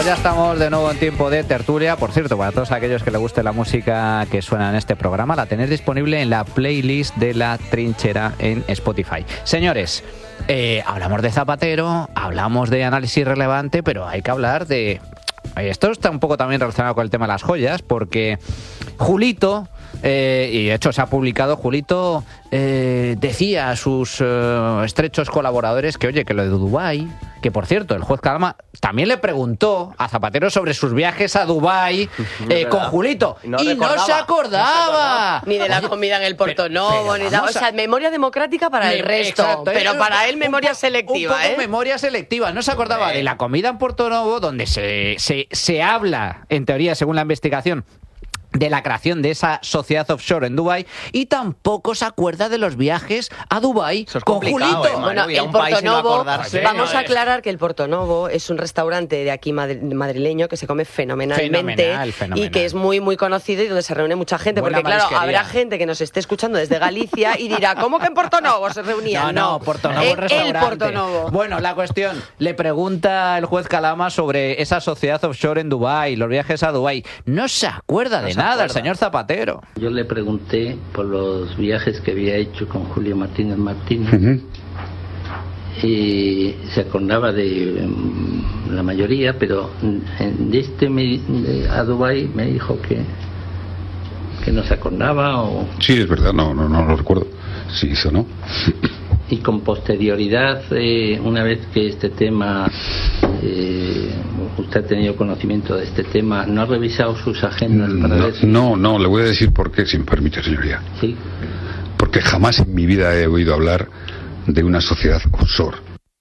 pues ya estamos de nuevo en tiempo de tertulia. Por cierto, para todos aquellos que les guste la música que suena en este programa, la tenéis disponible en la playlist de La Trinchera en Spotify. Señores, hablamos de Zapatero, hablamos de análisis relevante, pero hay que hablar de... Esto está un poco también relacionado con el tema de las joyas, porque Julito... y de hecho se ha publicado, Julito decía a sus estrechos colaboradores que, oye, que lo de Dubái, que por cierto, el juez Calama también le preguntó a Zapatero sobre sus viajes a Dubái con Julito, y no se acordaba. Ni de la comida en el Porto Novo, ni nada. O sea, memoria democrática para el resto, exacto, pero para él memoria selectiva. Un poco memoria selectiva, no se acordaba de la comida en Porto Novo, donde se habla, en teoría, según la investigación, de la creación de esa sociedad offshore en Dubái, y tampoco se acuerda de los viajes a Dubái con Julito. Bueno, el Porto Novo, vamos a aclarar que el Porto Novo es un restaurante de aquí madrileño que se come fenomenalmente y que es muy muy conocido y donde se reúne mucha gente. Buena, porque claro, habrá gente que nos esté escuchando desde Galicia y dirá, ¿cómo que en Porto Novo se reunían? No, Porto Novo es restaurante. El Porto Novo. Bueno, la cuestión, le pregunta el juez Calama sobre esa sociedad offshore en Dubái, los viajes a Dubái. No se acuerda de nada el señor Zapatero. Yo le pregunté por los viajes que había hecho con Julio Martínez Martínez, y se acordaba de la mayoría, pero de a Dubái me dijo que no se acordaba. Sí, es verdad, no lo recuerdo. Sí hizo, ¿no? Y con posterioridad, una vez que este tema, usted ha tenido conocimiento de este tema, ¿no ha revisado sus agendas para ver si... No, le voy a decir por qué, si me permite, señoría. Sí. Porque jamás en mi vida he oído hablar de una sociedad offshore.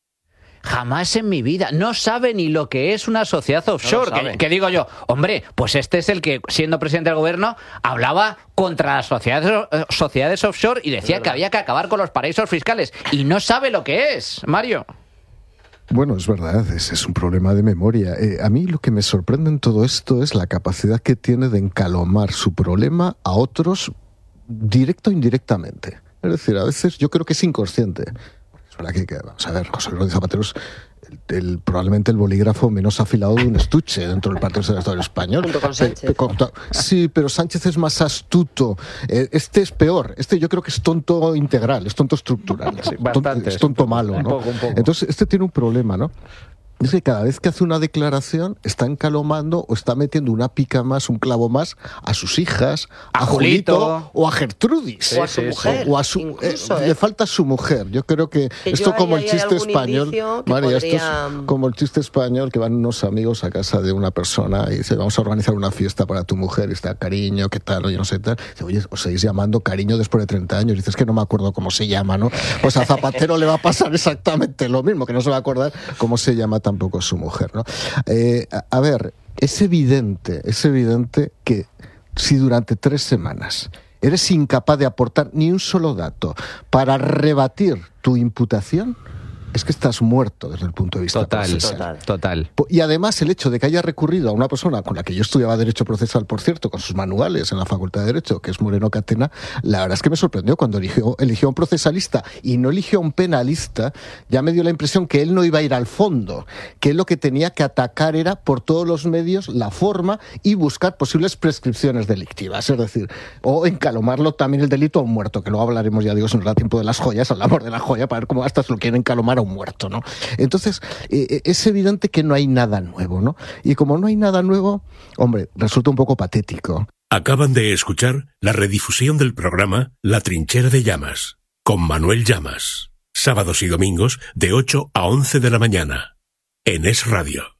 Jamás en mi vida. No sabe ni lo que es una sociedad offshore. No que digo yo, hombre, pues este es el que, siendo presidente del gobierno, hablaba contra las sociedades offshore y decía que había que acabar con los paraísos fiscales. Y no sabe lo que es, Mario. Bueno, es verdad, ese es un problema de memoria. A mí lo que me sorprende en todo esto es la capacidad que tiene de encalomar su problema a otros directo o indirectamente. Es decir, a veces yo creo que es inconsciente. Vamos a ver, José Rodríguez Zapatero es probablemente el bolígrafo menos afilado de un estuche dentro del Partido Socialista Español. Junto con Sánchez. Sí, pero Sánchez es más astuto. Este es peor. Este yo creo que es tonto integral, es tonto estructural. Sí, es tonto malo, ¿no? Un poco. Entonces, este tiene un problema, ¿no? Es que cada vez que hace una declaración está encalomando o está metiendo una pica más, un clavo más a sus hijas, a Julito o a Gertrudis. O a su mujer. O a su, le falta su mujer. Yo creo que esto como el chiste español, María, esto es como el chiste español que van unos amigos a casa de una persona y dice, vamos a organizar una fiesta para tu mujer, y está cariño, ¿qué tal? Yo no sé tal. Dice, oye, os seguís llamando cariño después de 30 años. Dices que no me acuerdo cómo se llama, ¿no? Pues a Zapatero le va a pasar exactamente lo mismo, que no se va a acordar cómo se llama tampoco su mujer, ¿no? A ver, es evidente que si durante 3 semanas eres incapaz de aportar ni un solo dato para rebatir tu imputación, es que estás muerto desde el punto de vista procesal. Total. Y además el hecho de que haya recurrido a una persona con la que yo estudiaba Derecho Procesal, por cierto, con sus manuales en la Facultad de Derecho, que es Moreno Catena, la verdad es que me sorprendió cuando eligió a un procesalista y no eligió a un penalista. Ya me dio la impresión que él no iba a ir al fondo, que él lo que tenía que atacar era por todos los medios la forma y buscar posibles prescripciones delictivas, es decir, o encalomarlo también el delito a un muerto, que luego hablaremos, ya digo, si nos da tiempo de las joyas, hablamos de la joya para ver cómo hasta se lo quieren encalomar a un muerto, ¿no? Entonces, es evidente que no hay nada nuevo, ¿no? Y como no hay nada nuevo, hombre, resulta un poco patético. Acaban de escuchar la redifusión del programa La Trinchera de Llamas, con Manuel Llamas. Sábados y domingos de 8 a 11 de la mañana, en Es Radio.